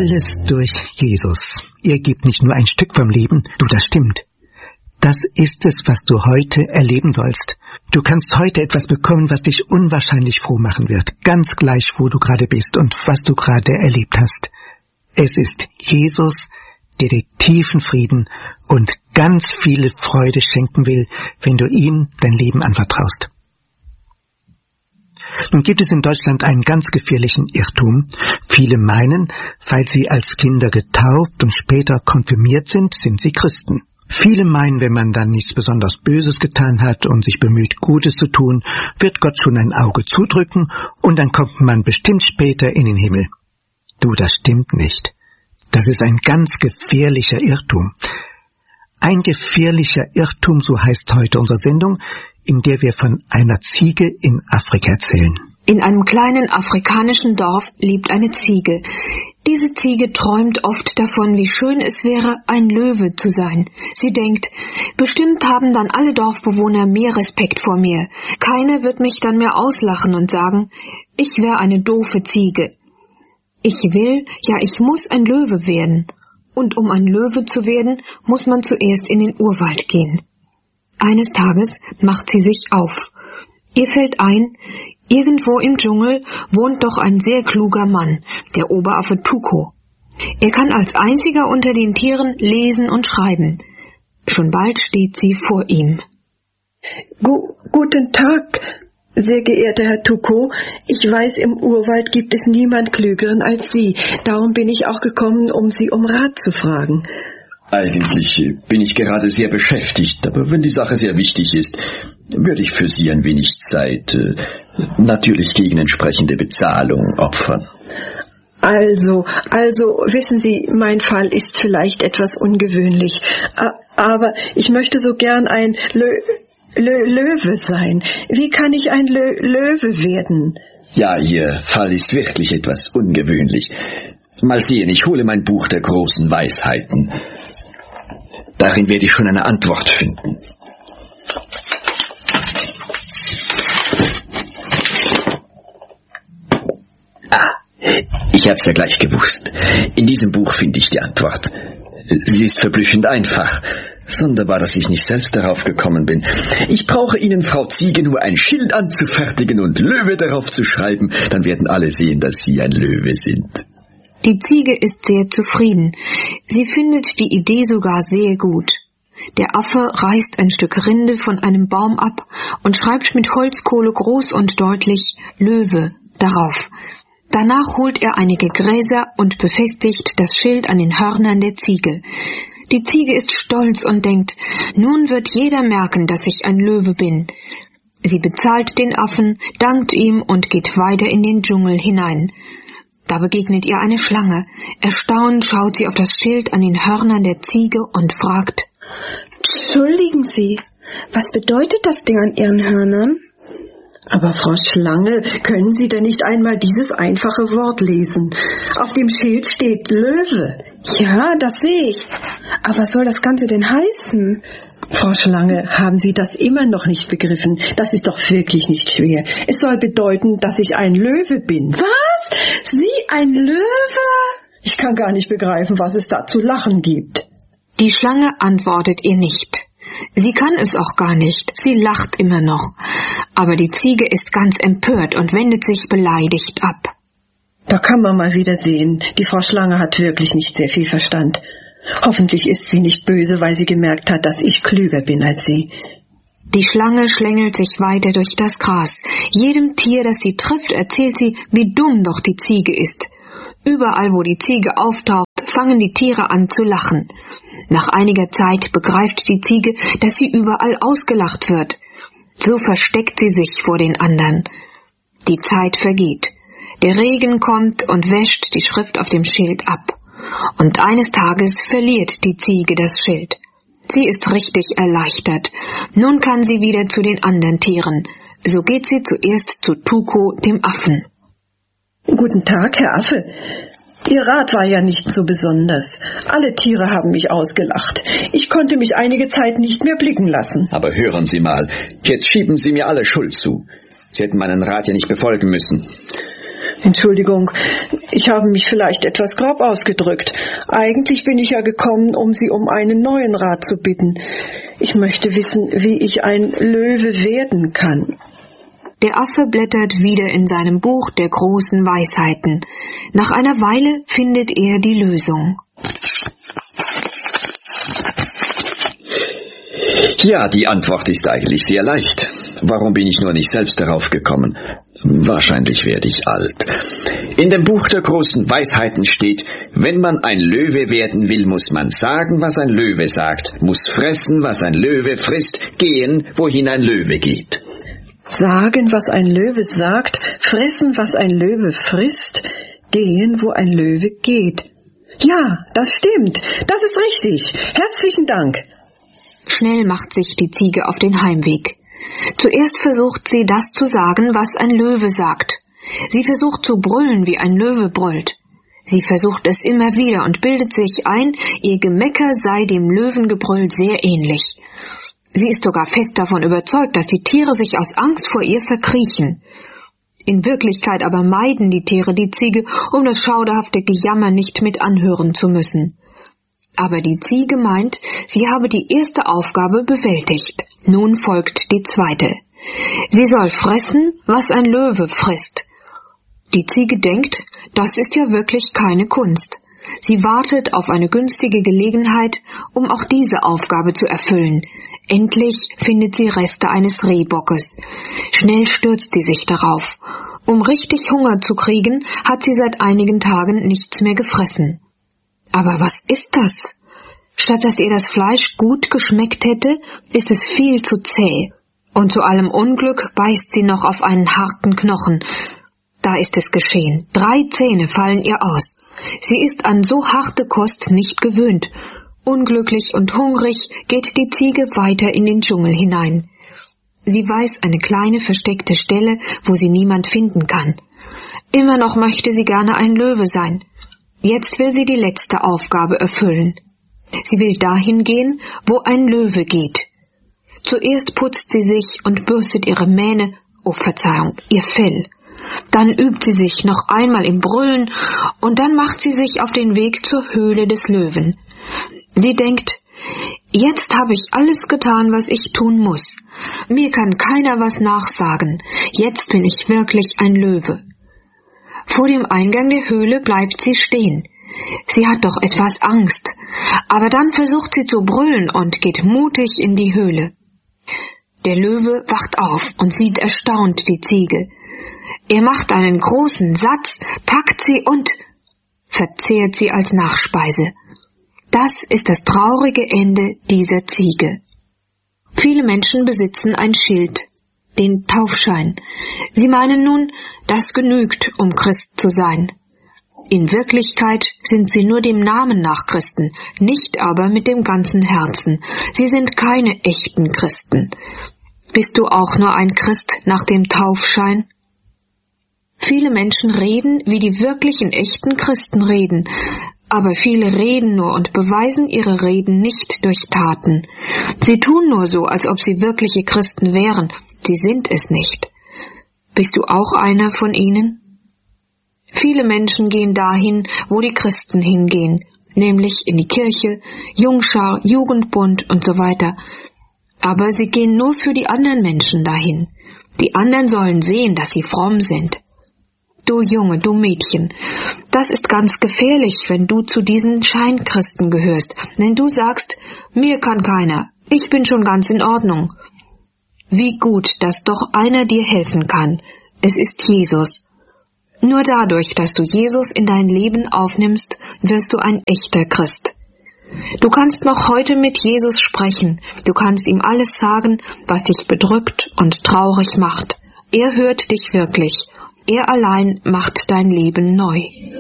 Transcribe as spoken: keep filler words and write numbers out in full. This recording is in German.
Alles durch Jesus. Er gibt nicht nur ein Stück vom Leben, du, das stimmt. Das ist es, was du heute erleben sollst. Du kannst heute etwas bekommen, was dich unwahrscheinlich froh machen wird, ganz gleich, wo du gerade bist und was du gerade erlebt hast. Es ist Jesus, der dir tiefen Frieden und ganz viele Freude schenken will, wenn du ihm dein Leben anvertraust. Nun gibt es in Deutschland einen ganz gefährlichen Irrtum. Viele meinen, weil sie als Kinder getauft und später konfirmiert sind, sind sie Christen. Viele meinen, wenn man dann nichts besonders Böses getan hat und sich bemüht, Gutes zu tun, wird Gott schon ein Auge zudrücken und dann kommt man bestimmt später in den Himmel. Du, das stimmt nicht. Das ist ein ganz gefährlicher Irrtum. Ein gefährlicher Irrtum, so heißt heute unsere Sendung, in der wir von einer Ziege in Afrika erzählen. In einem kleinen afrikanischen Dorf lebt eine Ziege. Diese Ziege träumt oft davon, wie schön es wäre, ein Löwe zu sein. Sie denkt, bestimmt haben dann alle Dorfbewohner mehr Respekt vor mir. Keiner wird mich dann mehr auslachen und sagen, ich wäre eine doofe Ziege. Ich will, ja ich muss ein Löwe werden. Und um ein Löwe zu werden, muss man zuerst in den Urwald gehen. Eines Tages macht sie sich auf. Ihr fällt ein, irgendwo im Dschungel wohnt doch ein sehr kluger Mann, der Oberaffe Tuko. Er kann als einziger unter den Tieren lesen und schreiben. Schon bald steht sie vor ihm. Gu- guten Tag, sehr geehrter Herr Tuko. Ich weiß, im Urwald gibt es niemand Klügeren als Sie. Darum bin ich auch gekommen, um Sie um Rat zu fragen. Eigentlich bin ich gerade sehr beschäftigt, aber wenn die Sache sehr wichtig ist, würde ich für Sie ein wenig Zeit, äh, natürlich gegen entsprechende Bezahlung, opfern. Also, also, wissen Sie, mein Fall ist vielleicht etwas ungewöhnlich, aber ich möchte so gern ein Lö- Lö- Löwe sein. Wie kann ich ein Lö- Löwe werden? Ja, Ihr Fall ist wirklich etwas ungewöhnlich. Mal sehen, ich hole mein Buch der großen Weisheiten. Darin werde ich schon eine Antwort finden. Ah, ich hab's ja gleich gewusst. In diesem Buch finde ich die Antwort. Sie ist verblüffend einfach. Sonderbar, dass ich nicht selbst darauf gekommen bin. Ich brauche Ihnen, Frau Ziege, nur ein Schild anzufertigen und Löwe darauf zu schreiben. Dann werden alle sehen, dass Sie ein Löwe sind. Die Ziege ist sehr zufrieden. Sie findet die Idee sogar sehr gut. Der Affe reißt ein Stück Rinde von einem Baum ab und schreibt mit Holzkohle groß und deutlich Löwe darauf. Danach holt er einige Gräser und befestigt das Schild an den Hörnern der Ziege. Die Ziege ist stolz und denkt, nun wird jeder merken, dass ich ein Löwe bin. Sie bezahlt den Affen, dankt ihm und geht weiter in den Dschungel hinein. Da begegnet ihr eine Schlange. Erstaunt schaut sie auf das Schild an den Hörnern der Ziege und fragt, Entschuldigen Sie, was bedeutet das Ding an Ihren Hörnern? Aber Frau Schlange, können Sie denn nicht einmal dieses einfache Wort lesen? Auf dem Schild steht Löwe. Ja, das sehe ich. Aber was soll das Ganze denn heißen? Frau Schlange, haben Sie das immer noch nicht begriffen? Das ist doch wirklich nicht schwer. Es soll bedeuten, dass ich ein Löwe bin. Was? Sie ein Löwe? Ich kann gar nicht begreifen, was es da zu lachen gibt. Die Schlange antwortet ihr nicht. Sie kann es auch gar nicht. Sie lacht immer noch. Aber die Ziege ist ganz empört und wendet sich beleidigt ab. Da kann man mal wieder sehen, die Frau Schlange hat wirklich nicht sehr viel Verstand. Hoffentlich ist sie nicht böse, weil sie gemerkt hat, dass ich klüger bin als sie. Die Schlange schlängelt sich weiter durch das Gras. Jedem Tier, das sie trifft, erzählt sie, wie dumm doch die Ziege ist. Überall, wo die Ziege auftaucht, fangen die Tiere an zu lachen. Nach einiger Zeit begreift die Ziege, dass sie überall ausgelacht wird. So versteckt sie sich vor den anderen. Die Zeit vergeht. Der Regen kommt und wäscht die Schrift auf dem Schild ab. Und eines Tages verliert die Ziege das Schild. Sie ist richtig erleichtert. Nun kann sie wieder zu den anderen Tieren. So geht sie zuerst zu Tuko, dem Affen. Guten Tag, Herr Affe. Ihr Rat war ja nicht so besonders. Alle Tiere haben mich ausgelacht. Ich konnte mich einige Zeit nicht mehr blicken lassen. Aber hören Sie mal, jetzt schieben Sie mir alle Schuld zu. Sie hätten meinen Rat ja nicht befolgen müssen. Entschuldigung, ich habe mich vielleicht etwas grob ausgedrückt. Eigentlich bin ich ja gekommen, um Sie um einen neuen Rat zu bitten. Ich möchte wissen, wie ich ein Löwe werden kann. Der Affe blättert wieder in seinem Buch der großen Weisheiten. Nach einer Weile findet er die Lösung. Ja, die Antwort ist eigentlich sehr leicht. Warum bin ich nur nicht selbst darauf gekommen? Wahrscheinlich werde ich alt. In dem Buch der großen Weisheiten steht, wenn man ein Löwe werden will, muss man sagen, was ein Löwe sagt, muss fressen, was ein Löwe frisst, gehen, wohin ein Löwe geht. Sagen, was ein Löwe sagt, fressen, was ein Löwe frisst, gehen, wo ein Löwe geht. Ja, das stimmt. Das ist richtig. Herzlichen Dank. Schnell macht sich die Ziege auf den Heimweg. Zuerst versucht sie, das zu sagen, was ein Löwe sagt. Sie versucht zu brüllen, wie ein Löwe brüllt. Sie versucht es immer wieder und bildet sich ein, ihr Gemecker sei dem Löwengebrüll sehr ähnlich. Sie ist sogar fest davon überzeugt, dass die Tiere sich aus Angst vor ihr verkriechen. In Wirklichkeit aber meiden die Tiere die Ziege, um das schauderhafte Gejammer nicht mit anhören zu müssen. Aber die Ziege meint, sie habe die erste Aufgabe bewältigt. Nun folgt die zweite. Sie soll fressen, was ein Löwe frisst. Die Ziege denkt, das ist ja wirklich keine Kunst. Sie wartet auf eine günstige Gelegenheit, um auch diese Aufgabe zu erfüllen. Endlich findet sie Reste eines Rehbockes. Schnell stürzt sie sich darauf. Um richtig Hunger zu kriegen, hat sie seit einigen Tagen nichts mehr gefressen. Aber was ist das? Statt dass ihr das Fleisch gut geschmeckt hätte, ist es viel zu zäh. Und zu allem Unglück beißt sie noch auf einen harten Knochen. Da ist es geschehen. Drei Zähne fallen ihr aus. Sie ist an so harte Kost nicht gewöhnt. Unglücklich und hungrig geht die Ziege weiter in den Dschungel hinein. Sie weiß eine kleine versteckte Stelle, wo sie niemand finden kann. Immer noch möchte sie gerne ein Löwe sein. Jetzt will sie die letzte Aufgabe erfüllen. Sie will dahin gehen, wo ein Löwe geht. Zuerst putzt sie sich und bürstet ihre Mähne, oh Verzeihung, ihr Fell. Dann übt sie sich noch einmal im Brüllen und dann macht sie sich auf den Weg zur Höhle des Löwen. Sie denkt, jetzt habe ich alles getan, was ich tun muss. Mir kann keiner was nachsagen. Jetzt bin ich wirklich ein Löwe. Vor dem Eingang der Höhle bleibt sie stehen. Sie hat doch etwas Angst, aber dann versucht sie zu brüllen und geht mutig in die Höhle. Der Löwe wacht auf und sieht erstaunt die Ziege. Er macht einen großen Satz, packt sie und verzehrt sie als Nachspeise. Das ist das traurige Ende dieser Ziege. Viele Menschen besitzen ein Schild, den Taufschein. Sie meinen nun, das genügt, um Christ zu sein. In Wirklichkeit sind sie nur dem Namen nach Christen, nicht aber mit dem ganzen Herzen. Sie sind keine echten Christen. Bist du auch nur ein Christ nach dem Taufschein? Viele Menschen reden, wie die wirklichen echten Christen reden, aber viele reden nur und beweisen ihre Reden nicht durch Taten. Sie tun nur so, als ob sie wirkliche Christen wären. Sie sind es nicht. Bist du auch einer von ihnen? Viele Menschen gehen dahin, wo die Christen hingehen, nämlich in die Kirche, Jungschar, Jugendbund und so weiter. Aber sie gehen nur für die anderen Menschen dahin. Die anderen sollen sehen, dass sie fromm sind. Du Junge, du Mädchen, das ist ganz gefährlich, wenn du zu diesen Scheinchristen gehörst, denn du sagst, mir kann keiner, ich bin schon ganz in Ordnung. Wie gut, dass doch einer dir helfen kann. Es ist Jesus. Nur dadurch, dass du Jesus in dein Leben aufnimmst, wirst du ein echter Christ. Du kannst noch heute mit Jesus sprechen. Du kannst ihm alles sagen, was dich bedrückt und traurig macht. Er hört dich wirklich. Er allein macht dein Leben neu.